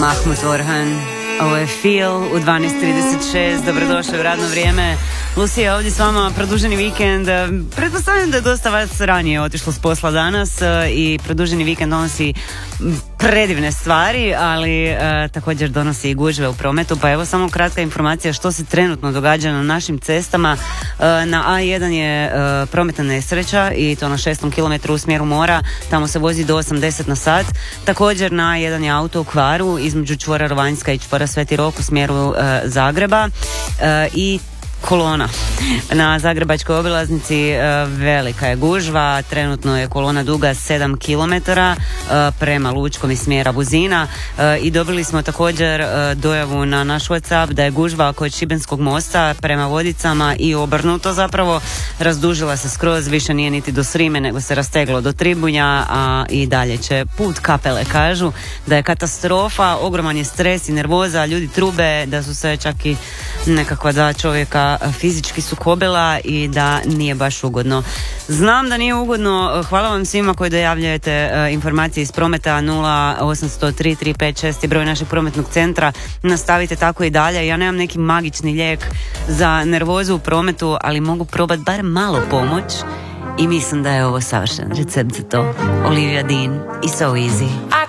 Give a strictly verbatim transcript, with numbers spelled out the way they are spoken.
Mahmut Orhan. Ovo je Feel u dvanaest trideset šest. Dobrodošli u radno vrijeme. Lucija ovdje s vama, produženi vikend. Pretpostavljam da je dosta vas ranije otišlo s posla danas i produženi vikend donosi predivne stvari, ali e, također donosi i gužve u prometu. Pa evo samo kratka informacija što se trenutno događa na našim cestama. E, na A jedan je e, prometna nesreća i to na šestom kilometru u smjeru mora. Tamo se vozi do osamdeset na sat. Također na A jedan je auto u kvaru između čvora Rovanjska i čvora Sveti Rok u smjeru e, Zagreba e, i kolona. Na zagrebačkoj obilaznici e, velika je gužva, trenutno je kolona duga sedam kilometara e, prema Lučkom iz smjera Buzina e, i dobili smo također e, dojavu na naš WhatsApp da je gužva kod Šibenskog mosta prema Vodicama i obrnuto zapravo razdužila se skroz, više nije niti do Srime nego se rasteglo do Tribunja, a i dalje će put Kapele. Kažu da je katastrofa, ogroman je stres i nervoza, ljudi trube da su se čak i nekakva dva čovjeka fizički sukobila i da nije baš ugodno. Znam da nije ugodno, hvala vam svima koji dojavljujete uh, informacije iz prometa. Nula osam zero tri tri pet šest je broj našeg prometnog centra, nastavite tako i dalje. Ja nemam neki magični lijek za nervozu u prometu, ali mogu probati bar malo pomoć i mislim da je ovo savršen recept za to. Olivia Dean i So Easy.